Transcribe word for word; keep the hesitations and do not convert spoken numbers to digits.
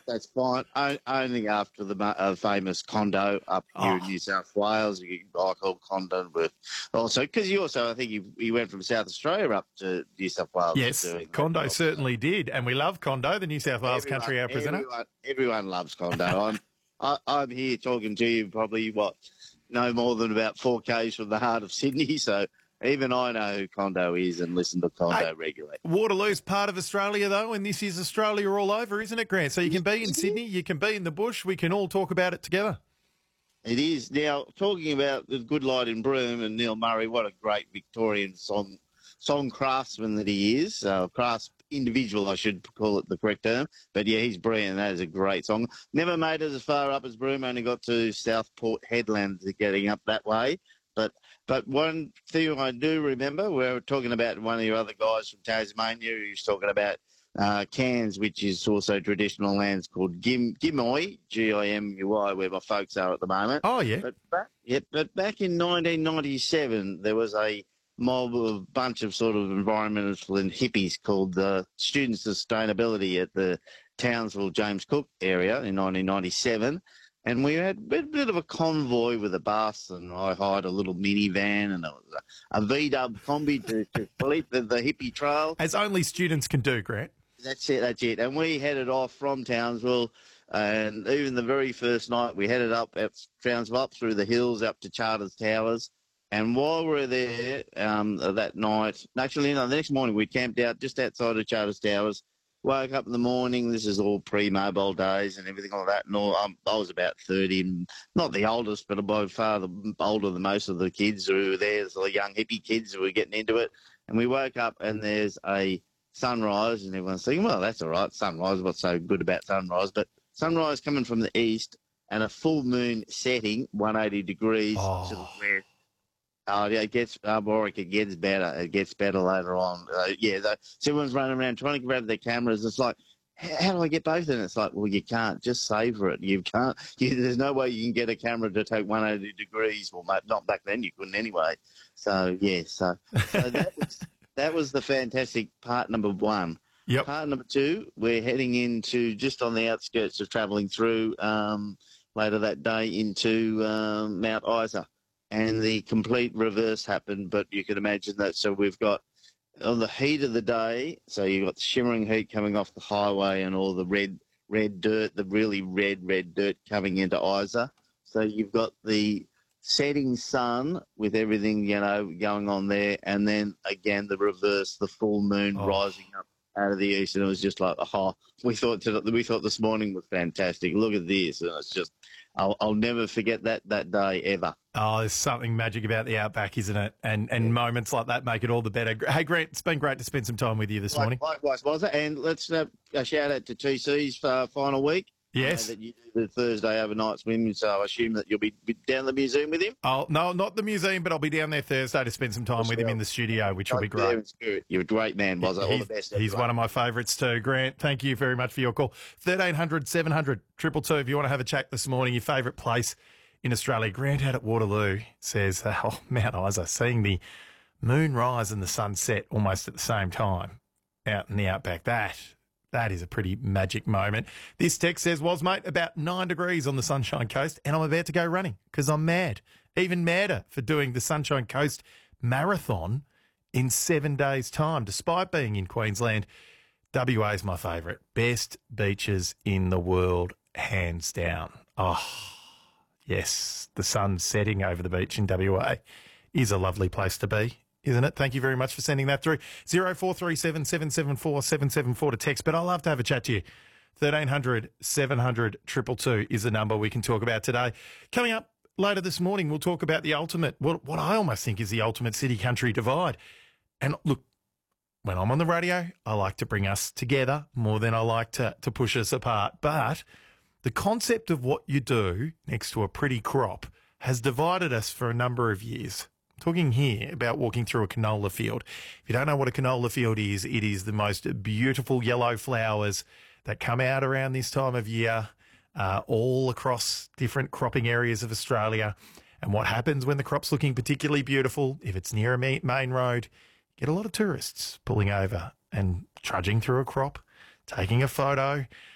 that's fine. O- only after the ma- uh, famous condo up here in Oh. New South Wales, you get Michael Condon with also because you also I think you you went from South Australia up to New South Wales. Yes, doing that Condo job. certainly did, and we love Condo, the New South Wales Everyone, country hour presenter. everyone, everyone loves Condo. I'm I, I'm here talking to you probably what no more than about four k's from the heart of Sydney, so. Even I know who Condo is and listen to Condo Hey, regularly. Waterloo's part of Australia, though, and this is Australia all over, isn't it, Grant? So you can be in Sydney, you can be in the bush, we can all talk about it together. It is. Now, talking about the Good Light in Broome and Neil Murray, what a great Victorian song song craftsman that he is. Uh, crafts individual, I should call it the correct term. But, yeah, he's brilliant. That is a great song. Never made it as far up as Broome, only got to Southport Headlands getting up that way. But but one thing I do remember, we were talking about one of your other guys from Tasmania who was talking about uh, Cairns, which is also traditional lands called Gim, Gimui, G I M U I, where my folks are at the moment. Oh, yeah. But back, yeah, but back in nineteen ninety-seven, there was a mob of bunch of sort of environmentalists and hippies called the Student Sustainability at the Townsville James Cook area in nineteen ninety-seven. And we had a bit, bit of a convoy with a bus, and I hired a little minivan and a, a V-dub combi to, to complete the, the hippie trail. As only students can do, Grant. That's it, that's it. And we headed off from Townsville, and even the very first night we headed up at Townsville, up through the hills, up to Charters Towers. And while we were there um, that night, actually, no, the next morning we camped out just outside of Charters Towers. Woke up in the morning. This is all pre-mobile days and everything like that. And all, um, I was about thirty, and not the oldest, but by far the older than most of the kids who were there. So the young hippie kids who were getting into it. And we woke up and there's a sunrise, and everyone's thinking, well, that's all right, sunrise. What's so good about sunrise? But sunrise coming from the east and a full moon setting, one hundred eighty degrees Oh. to the west. Oh, yeah, it gets, uh, Warwick, it gets better. It gets better later on. Uh, yeah, the, so everyone's running around trying to grab their cameras. It's like, how, how do I get both? And it's like, well, you can't. Just savor it. You can't. You, there's no way you can get a camera to take one hundred eighty degrees. Well, mate, not back then. You couldn't anyway. So, yeah, so, so that, was, that was the fantastic part number one. Yep. Part number two, we're heading into just on the outskirts of travelling through um, later that day into um, Mount Isa. And the complete reverse happened, but you can imagine that. So we've got on the heat of the day, so you've got the shimmering heat coming off the highway and all the red, red dirt, the really red, red dirt coming into Isa. So you've got the setting sun with everything, you know, going on there. And then again, the reverse, the full moon Oh. rising up out of the east. And it was just like, oh, we thought, to, we thought this morning was fantastic. Look at this. And it's just, I'll, I'll never forget that, that day ever. Oh, there's something magic about the outback, isn't it? And and moments like that make it all the better. Hey, Grant, it's been great to spend some time with you this morning. Likewise, was it? And let's uh, a shout out to T C's uh, final week. Yes. Uh, that you do the Thursday overnight swim, so I assume that you'll be be down the museum with him. Oh, no, not the museum, but I'll be down there Thursday to spend some time with him in the studio, which will be There great. in spirit. You're a great man, was it? All He's, the best. he's everyone. one of my favourites too. Grant, thank you very much for your call. thirteen hundred, seven hundred, two two two if you want to have a chat this morning, your favourite place in Australia. Grant out at Waterloo says, oh, Mount Isa, seeing the moon rise and the sun set almost at the same time out in the outback. That, that is a pretty magic moment. This text says, was, mate, about nine degrees on the Sunshine Coast and I'm about to go running because I'm mad. Even madder for doing the Sunshine Coast Marathon in seven days' time, despite being in Queensland. W A is my favourite. Best beaches in the world, hands down. Oh, yes, the sun setting over the beach in W A is a lovely place to be, isn't it? Thank you very much for sending that through. zero four three seven, seven seven four, seven seven four to text, but I'd love to have a chat to you. thirteen hundred, seven hundred, two two two is the number we can talk about today. Coming up later this morning, we'll talk about the ultimate, what, what I almost think is the ultimate city-country divide. And look, when I'm on the radio, I like to bring us together more than I like to, to push us apart. But the concept of what you do next to a pretty crop has divided us for a number of years. I'm talking here about walking through a canola field. If you don't know what a canola field is, it is the most beautiful yellow flowers that come out around this time of year, uh, all across different cropping areas of Australia. And what happens when the crop's looking particularly beautiful, if it's near a ma- main road, you get a lot of tourists pulling over and trudging through a crop, taking a photo,